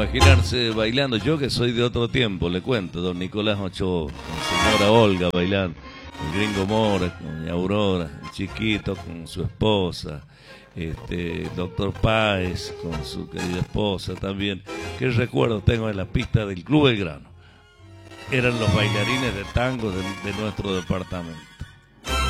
imaginarse bailando. Yo que soy de otro tiempo, le cuento, don Nicolás Ochoa, con señora Olga bailando, el Gringo Mora, con doña Aurora, el Chiquito con su esposa, doctor Páez con su querida esposa también. ¿Qué recuerdo tengo en la pista del Club Belgrano? Eran los bailarines de tango de nuestro departamento.